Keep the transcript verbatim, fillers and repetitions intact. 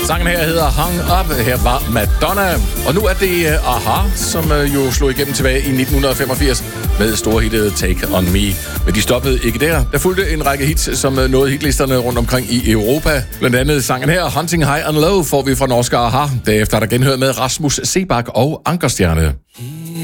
Sangen her hedder Hung Up. Her var Madonna. Og nu er det uh, Aha, som uh, jo slog igennem tilbage i nitten femogfirs med storhittet Take On Me. Men de stoppede ikke der. Der fulgte en række hits, som uh, nåede hitlisterne rundt omkring i Europa. Blandt andet sangen her, Hunting High and Low, får vi fra norske Aha. Derefter er der genhørt med Rasmus Sebak og Ankerstjerne.